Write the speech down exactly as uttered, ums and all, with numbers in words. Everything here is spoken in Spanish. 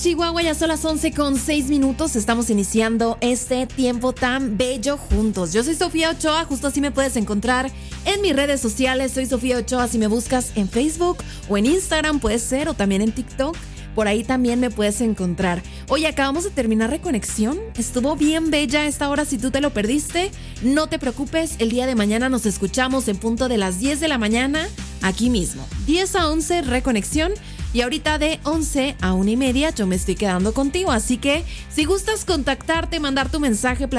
Chihuahua, ya son las once con seis minutos. Estamos iniciando este tiempo tan bello juntos. Yo soy Sofía Ochoa, justo así me puedes encontrar en mis redes sociales. Soy Sofía Ochoa, si me buscas en Facebook o en Instagram puede ser, o también en TikTok. Por ahí también me puedes encontrar. Oye, acabamos de terminar Reconexión. Estuvo bien bella esta hora. Si tú te lo perdiste, no te preocupes. El día de mañana nos escuchamos en punto de las diez de la mañana, aquí mismo. diez a once, Reconexión. Y ahorita de once a una y media yo me estoy quedando contigo. Así que si gustas contactarte, mandar tu mensaje,